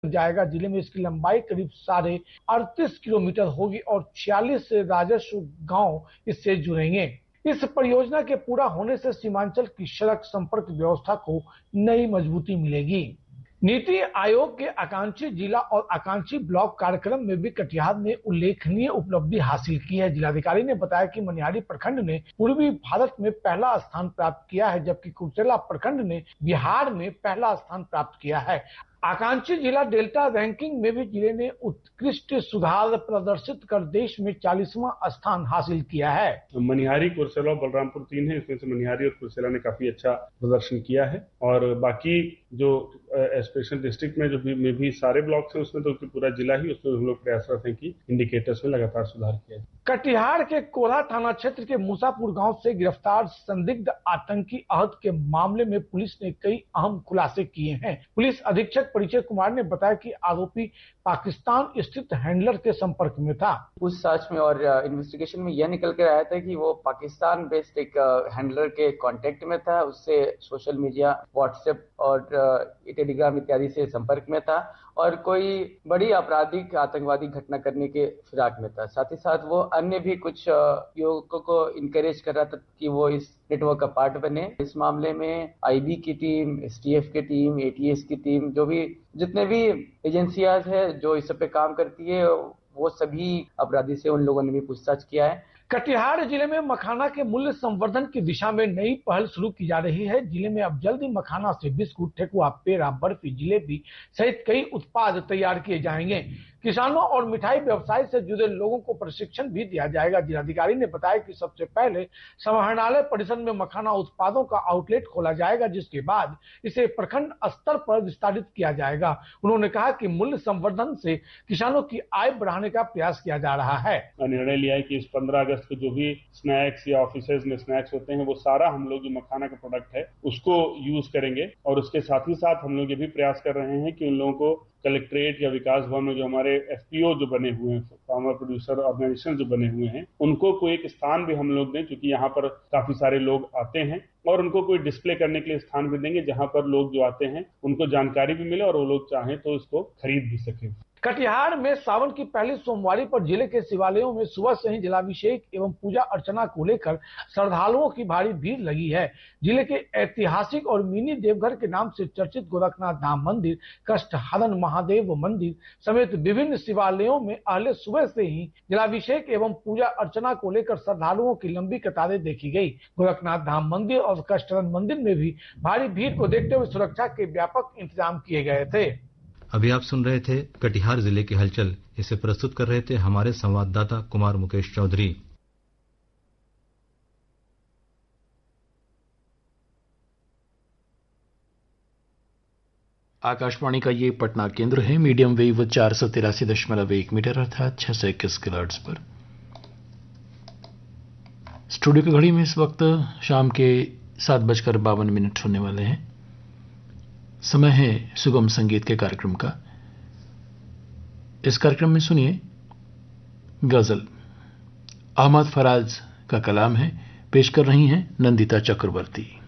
जाएगा। जिले में इसकी लंबाई करीब 38.5 किलोमीटर होगी और 46 राजस्व गांव इससे जुड़ेंगे। इस परियोजना के पूरा होने से सीमांचल की सड़क संपर्क व्यवस्था को नई मजबूती मिलेगी। नीति आयोग के आकांक्षी जिला और आकांक्षी ब्लॉक कार्यक्रम में भी कटिहार ने उल्लेखनीय उपलब्धि हासिल की है। जिलाधिकारी ने बताया कि मनिहारी प्रखंड ने पूर्वी भारत में पहला स्थान प्राप्त किया है, जबकि कुर्सेला प्रखंड ने बिहार में पहला स्थान प्राप्त किया है। आकांक्षी जिला डेल्टा रैंकिंग में भी जिले ने उत्कृष्ट सुधार प्रदर्शित कर देश में 40वां स्थान हासिल किया है। मनिहारी, कुर्सेला, बलरामपुर 3 है, इसमें से मनिहारी और कुर्सेला ने काफी अच्छा प्रदर्शन किया है और बाकी जो एस्पिरेशन डिस्ट्रिक्ट में में भी सारे ब्लॉक्स हैं उसमें तो पूरा जिला ही उसमें हम लोग प्रयासरत हैं कि इंडिकेटर्स में लगातार सुधार किया है। कटिहार के कोल्हा थाना क्षेत्र के मूसापुर गांव से गिरफ्तार संदिग्ध आतंकी अहद के मामले में पुलिस ने कई अहम खुलासे किए हैं। पुलिस अधीक्षक परिचय कुमार ने बताया कि आरोपी पाकिस्तान स्थित हैंडलर के संपर्क में था। पूछताछ में और इन्वेस्टिगेशन में यह निकल कर आया था कि वो पाकिस्तान बेस्ड एक हैंडलर के कांटेक्ट में था, उससे सोशल मीडिया, व्हाट्सएप और टेलीग्राम इत्यादि से संपर्क में था और कोई बड़ी आपराधिक आतंकवादी घटना करने के फिराक में था। साथ ही साथ वो अन्य भी कुछ युवकों को इनकरेज कर रहा था कि वो इस नेटवर्क का पार्ट बने। इस मामले में आईबी की टीम, एसटीएफ की टीम, एटीएस की टीम, जो भी जितने भी एजेंसियां है जो इस पे काम करती है, वो सभी अपराधी से उन लोगों ने भी पूछताछ किया है। कटिहार जिले में मखाना के मूल्य संवर्धन की दिशा में नई पहल शुरू की जा रही है। जिले में अब जल्द ही मखाना से बिस्कुट, ठेकुआ, पेड़ा, बर्फी, जिलेबी सहित कई उत्पाद तैयार किए जाएंगे। किसानों और मिठाई व्यवसाय से जुड़े लोगों को प्रशिक्षण भी दिया जाएगा। जिलाधिकारी ने बताया कि सबसे पहले समाहरणालय परिसर में मखाना उत्पादों का आउटलेट खोला जाएगा, जिसके बाद इसे प्रखंड स्तर पर विस्तारित किया जाएगा। उन्होंने कहा कि मूल्य संवर्धन से किसानों की आय बढ़ाने का प्रयास किया जा रहा है। निर्णय लिया है कि इस 15 अगस्त को जो भी स्नैक्स या ऑफिसेज में स्नैक्स होते हैं वो सारा हम लोग जो मखाना का प्रोडक्ट है उसको यूज करेंगे और उसके साथ ही साथ हम लोग ये भी प्रयास कर रहे हैं कि उन लोगों को कलेक्ट्रेट या विकास भवन में जो हमारे एफपीओ जो बने हुए हैं, फार्मर प्रोड्यूसर ऑर्गेनाइजेशन जो बने हुए हैं, उनको कोई एक स्थान भी हम लोग दें, क्योंकि यहाँ पर काफी सारे लोग आते हैं और उनको कोई डिस्प्ले करने के लिए स्थान भी देंगे जहां पर लोग जो आते हैं उनको जानकारी भी मिले और वो लोग चाहें तो इसको खरीद भी सके। कटिहार में सावन की पहली सोमवारी पर जिले के शिवालयों में सुबह से ही जलाभिषेक एवं पूजा अर्चना को लेकर श्रद्धालुओं की भारी भीड़ लगी है। जिले के ऐतिहासिक और मिनी देवघर के नाम से चर्चित गोरखनाथ धाम मंदिर, कष्टहरण महादेव मंदिर समेत विभिन्न शिवालयों में अहले सुबह से ही जलाभिषेक एवं पूजा अर्चना को लेकर श्रद्धालुओं की लंबी कतारें देखी गई। गोरखनाथ धाम मंदिर और कष्टहरण मंदिर में भी भारी भीड़ को देखते हुए सुरक्षा के व्यापक इंतजाम किए गए थे। अभी आप सुन रहे थे कटिहार जिले की हलचल। इसे प्रस्तुत कर रहे थे हमारे संवाददाता कुमार मुकेश चौधरी। आकाशवाणी का ये पटना केंद्र है। मीडियम वेव 483.1 मीटर अर्थात 621 किलोहर्ट्ज पर। स्टूडियो की घड़ी में इस वक्त शाम के 7:52 होने वाले हैं। समय है सुगम संगीत के कार्यक्रम का। इस कार्यक्रम में सुनिए गजल। अहमद फराज का कलाम है, पेश कर रही हैं नंदिता चक्रवर्ती।